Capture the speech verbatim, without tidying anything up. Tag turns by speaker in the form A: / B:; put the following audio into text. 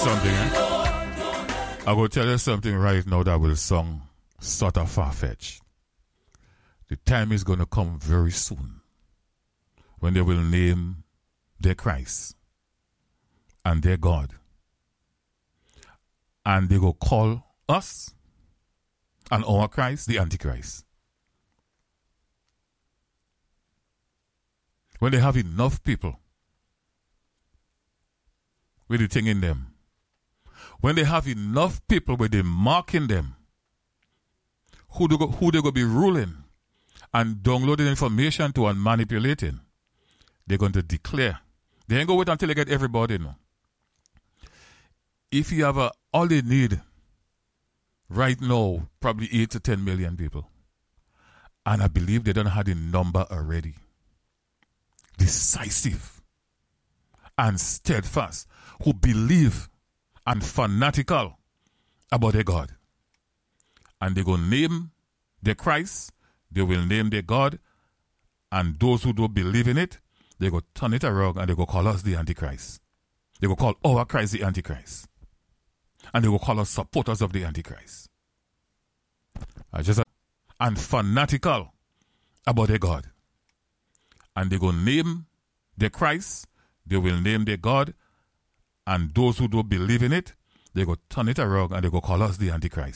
A: something, eh? I will tell you something right now that will sound sort of far-fetched. The time is going to come very soon when they will name their Christ and their God. And they will call us and our Christ the Antichrist. When they have enough people with the thing in them, when they have enough people with the mark in them, who they go, who they going to be ruling and downloading information to and manipulating, they're going to declare. They ain't going to wait until they get everybody, no. If you have a, all they need right now, probably eight to ten million people. And I believe they don't have the number already. Decisive and steadfast, who believe and fanatical about their God. And they go name their Christ, they will name their God, and those who don't believe in it, they go turn it around and they go call us the Antichrist. They go call our Christ the Antichrist. And they will call us supporters of the Antichrist. I just and fanatical about their God. And they go name their Christ, they will name their God, and those who don't believe in it, they go turn it around and they go call us the Antichrist.